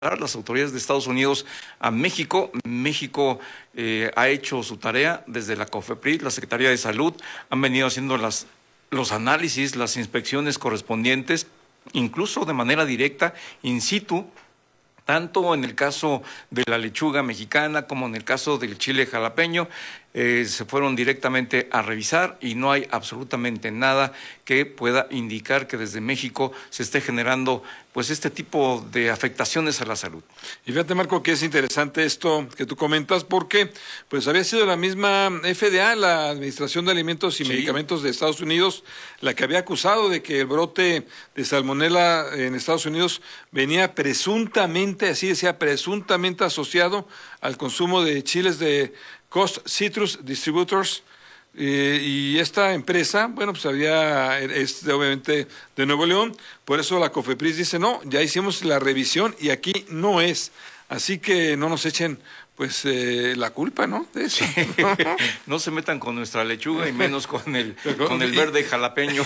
las autoridades de Estados Unidos a México. México ha hecho su tarea desde la COFEPRIS, la Secretaría de Salud, han venido haciendo los análisis, las inspecciones correspondientes, incluso de manera directa, in situ, tanto en el caso de la lechuga mexicana como en el caso del chile jalapeño. Se fueron directamente a revisar y no hay absolutamente nada que pueda indicar que desde México se esté generando pues este tipo de afectaciones a la salud. Y fíjate, Marco, que es interesante esto que tú comentas, porque pues había sido la misma FDA, la Administración de Alimentos y Medicamentos de Estados Unidos, la que había acusado de que el brote de salmonela en Estados Unidos venía presuntamente, así decía, presuntamente asociado al consumo de chiles de Coast Citrus Distributors, y esta empresa, bueno, pues obviamente de Nuevo León, por eso la COFEPRIS dice, no, ya hicimos la revisión y aquí no es, así que no nos echen pues la culpa, ¿no? De eso. Sí. No se metan con nuestra lechuga y menos con el verde jalapeño.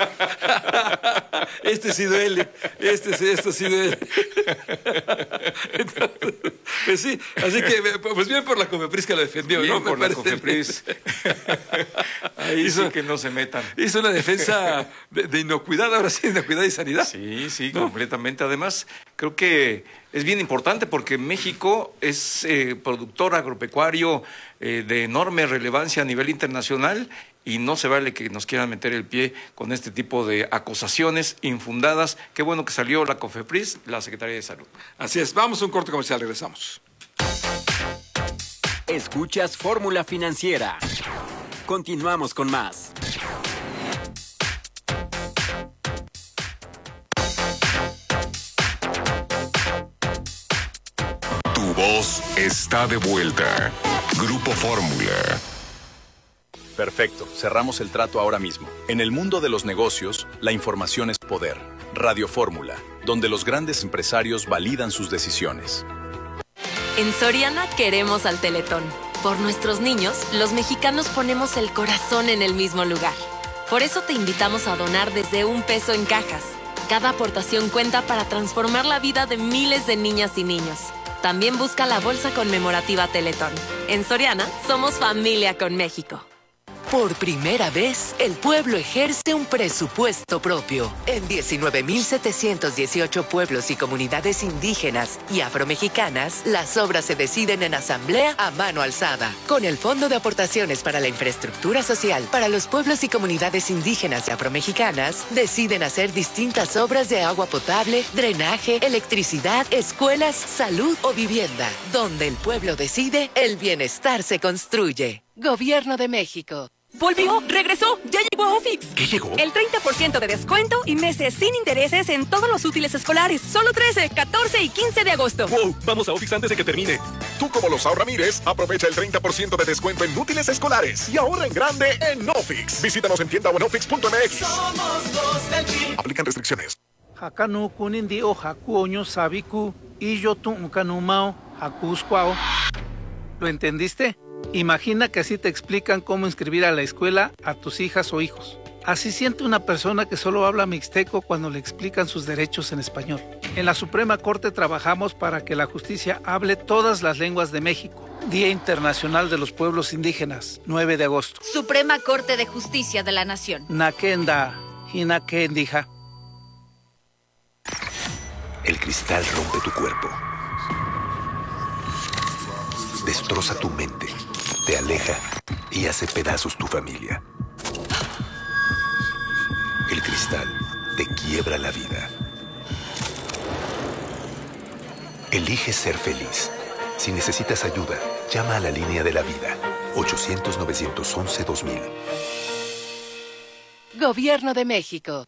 Este sí duele, esto sí duele. Entonces, pues sí, así que pues bien por la COFEPRIS que lo defendió, bien, ¿no? Por la COFEPRIS. Ahí sí que no se metan. Hizo una defensa de inocuidad, ahora sí, inocuidad y sanidad. Sí, ¿no? Completamente. Además, creo que es bien importante porque México es productor agropecuario de enorme relevancia a nivel internacional y no se vale que nos quieran meter el pie con este tipo de acusaciones infundadas. Qué bueno que salió la COFEPRIS, la Secretaría de Salud. Así es, vamos a un corte comercial, regresamos. Escuchas Fórmula Financiera. Continuamos con más. Tu voz está de vuelta. Grupo Fórmula. Perfecto, cerramos el trato ahora mismo. En el mundo de los negocios, la información es poder. Radio Fórmula, donde los grandes empresarios validan sus decisiones. En Soriana queremos al Teletón. Por nuestros niños, los mexicanos ponemos el corazón en el mismo lugar. Por eso te invitamos a donar desde $1 en cajas. Cada aportación cuenta para transformar la vida de miles de niñas y niños. También busca la bolsa conmemorativa Teletón. En Soriana, somos familia con México. Por primera vez, el pueblo ejerce un presupuesto propio. En 19.718 pueblos y comunidades indígenas y afromexicanas, las obras se deciden en asamblea a mano alzada. Con el Fondo de Aportaciones para la Infraestructura Social para los pueblos y comunidades indígenas y afromexicanas, deciden hacer distintas obras de agua potable, drenaje, electricidad, escuelas, salud o vivienda. Donde el pueblo decide, el bienestar se construye. Gobierno de México. ¡Volvió! ¡Regresó! ¡Ya llegó a Ofix! ¿Qué llegó? El 30% de descuento y meses sin intereses en todos los útiles escolares. Solo 13, 14 y 15 de agosto. ¡Wow! Vamos a Ofix antes de que termine. Tú, como los Ramírez, aprovecha el 30% de descuento en útiles escolares y ahorra en grande en Ofix. Visítanos en tienda o en ofix.mx. Somos los del PRI. Aplican restricciones. Hakanu kunin o hakuoño sabiku y yo tu ukanumao hakuscuao. ¿Lo entendiste? Imagina que así te explican cómo inscribir a la escuela a tus hijas o hijos. Así siente una persona que solo habla mixteco cuando le explican sus derechos en español. En la Suprema Corte trabajamos para que la justicia hable todas las lenguas de México. Día Internacional de los Pueblos Indígenas, 9 de agosto. Suprema Corte de Justicia de la Nación. Nakenda, Hinakendija. El cristal rompe tu cuerpo. Destroza tu mente, te aleja y hace pedazos tu familia. El cristal te quiebra la vida. Elige ser feliz. Si necesitas ayuda, llama a la línea de la vida. 800-911-2000. Gobierno de México.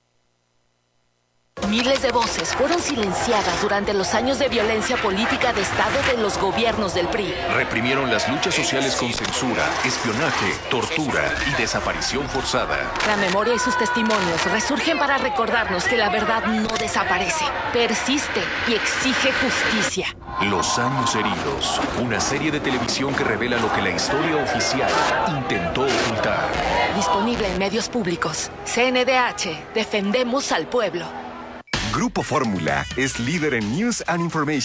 Miles de voces fueron silenciadas durante los años de violencia política de Estado de los gobiernos del PRI. Reprimieron las luchas sociales con censura, espionaje, tortura y desaparición forzada. La memoria y sus testimonios resurgen para recordarnos que la verdad no desaparece, persiste y exige justicia. Los años heridos, una serie de televisión que revela lo que la historia oficial intentó ocultar. Disponible en medios públicos. CNDH, defendemos al pueblo. Grupo Fórmula es líder en News and Information.